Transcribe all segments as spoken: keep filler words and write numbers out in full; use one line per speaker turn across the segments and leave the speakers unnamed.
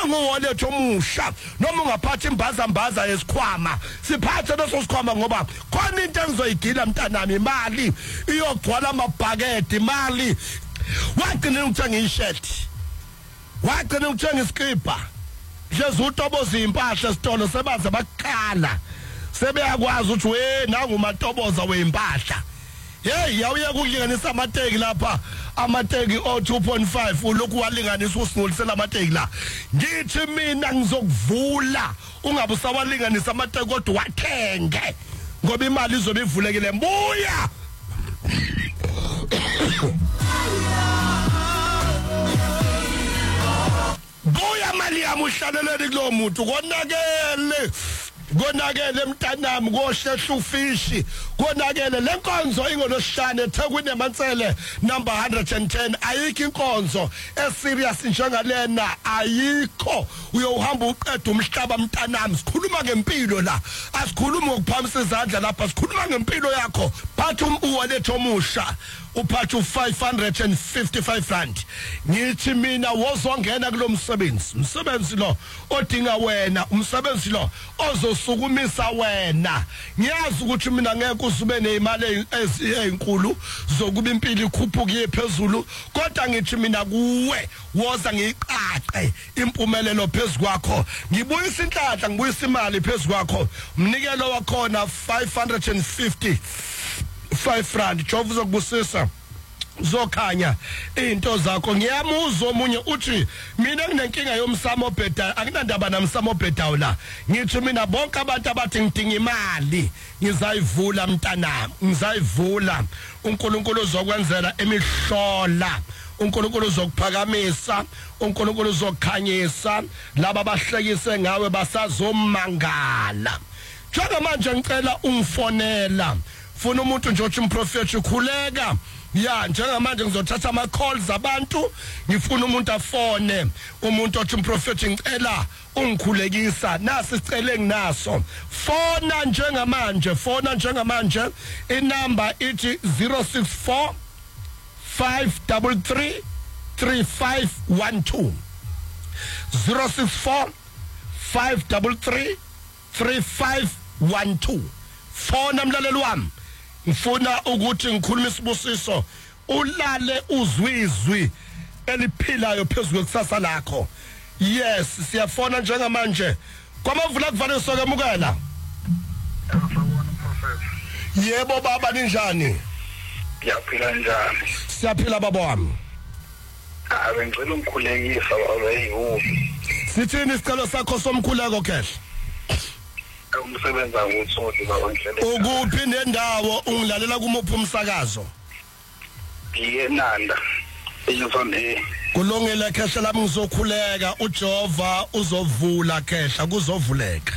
nguwallet omusha noma ungaphatha imbaza mbaza yesikhwama siphathe leso sikhwama ngoba khona into engizoyidila mntanami imali iyogcwala amabhakede imali wagcina ukuthenga ishirt wagcina ukuthenga iskipa nje utoboza impahla esitolo sebaze bakukhala sebeyakwazi ukuthi we nangu matoboza weimpahla hey yawuya ukulinganisa amateki lapha amateki o two point five ulokhu walinganisa usingulisela amateki la ngithi mina ngizokuvula ungabe usawalinganisa amateki kodwa wathenge ngoba imali izobe ivulekile mbuya buya mali yami uhlaleleni kulo muntu konakele konakele mntanami koshehla ufishi konakele lenkonzo ingolosishane eThekwini eMansele number one ten ayikho inkonzo eserious njengalena ayikho uyohamba uqeda umhlaba mntanami sikhuluma ngempilo la asikhulumi ngokuphamisa izandla lapha sikhuluma ngempilo yakho phatha umwallet omusha uphatha five hundred fifty-five rand ngithi mina wozongena kulomsebenzi umsebenzi lo odinga wena umsebenzi lo ozosukumisa wena ngiyazi ukuthi mina ngeke usube nezimali ezinkulu zokuba impilo ikhuphuke phezulu kodwa ngithi mina kuwe woza ngiqaqe impumelelo phezulu kwakho ngibuyisa inhlanhla ngibuyisa imali phezulu kwakho umnikelo wakhona five hundred fifty five rand Jova uzokubusisa zokhanya into zakho ngiyamuzwa omunye uthi mina nginenkinga yomsamo obheda akunandaba namsamo obheda la ngithi mina bonke abantu abathi ngidinga imali ngizayivula mntanami ngizayivula uNkulunkulu uzokwenzela emihlola uNkulunkulu uzokuphakamisa uNkulunkulu uzokukhanyisa laba abahlekise ngawe basazomangala njengoba manje ngicela ungifonela funa umuntu nje othi umprofeti ukhuleka ya njengamanje ngizothatha ama calls abantu ngifuna umuntu afone umuntu othi umprofeti ngicela ungikhulekisa nasi sicele nginaso fona njengamanje fona njengamanje inamba ithi zero six four five three three three five one two zero six four five three three three five one two fona mlaleli wami ngifuna ukuthi ngikhuluma isibusiso ulale uzwizwi eliphilayo phezulu kusasa lakho yes siyafona njengamanje kwamavula kuvale sokwamukela yebo baba ninjani
Siyaphila njani
siyaphila baba wami
abe ngicela umkhulekisa baba eyiwuphi
sithini isicelo sakho somkhuleko khehle
umsebenza nguthothi baba ngihlele
ukuphi nendawo ungilalela kumuphi umsakazo
iyenanda eyizonde
kulungile khehla lami ngizokhuleka uJehova uzovula khehla kuzovuleka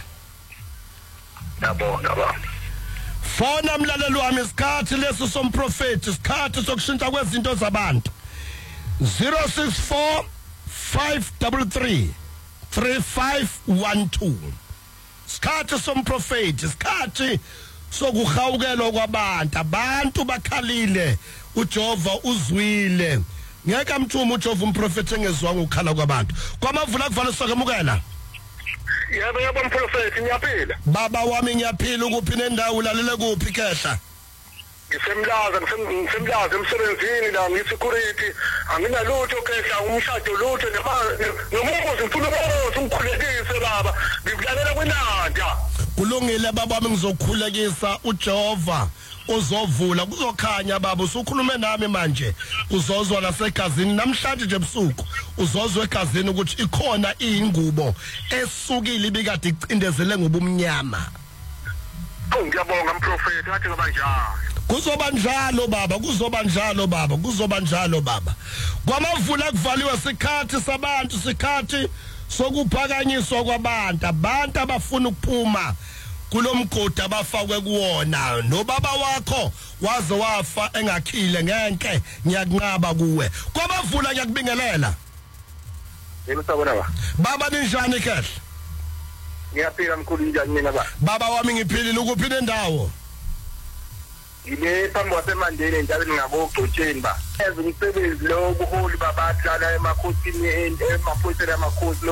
yabona baba
fona mlaleli wami isikhathi leso somprofeti isikhathi sokushintsha kwezinto zabantu zero six four five three three three five one two isikhathi somprofeti isikhathi sokuhawukela kwabantu abantu bakhalile uJehova uzwile ngeke amthuma uJehova umprofeti engezwanga ukukhala kwabantu kwamavula kuvale sokwamukela
yebo yebo umprofeti ngiyaphila
baba wami ngiyaphila ukuphi nendawo ulalele kuphi khehla
ngisemlaza ngisemlaza emsebenzini la ngisecurity anginalutho khehla umshado lutho nomuzi ngifuna ukuthi ungikhulekise baba ngikulalela kwinanda
kulungile baba wami ngizokhulekisa uJehova uzovula kuzokhanya baba usukhulume nami manje uzozwa lasegazini namhlanje nje ebusuku uzozwa egazini ukuthi ikhona ingubo esukile ibikade icindezele ngobumnyama
ngiyabonga mprofeti athi ngoba njalo
kuzoba njalo baba kuzoba njalo baba kuzoba njalo baba kwamavula kuvaliwe sikhathi sabantu sikhathi sokuphakanyiswa kwabantu abantu abafuna ukuphuma kulomgodi abafakwe kuwona nobaba wakho waze wafa engakhile ngenke ngiyakunqaba kuwe kwamavula ngiyakubingelela
yebo sabona ba
baba ninjani kahle
ngiyaphila mkhulu njani mina ba
baba wami ngiphilile ukuphi nendawo
ile phambi kwasemandeni njalo ngabogcotsheni ba eze umsebenzi lo buholi babahlala emakhosini emaphoyiseni amakhosi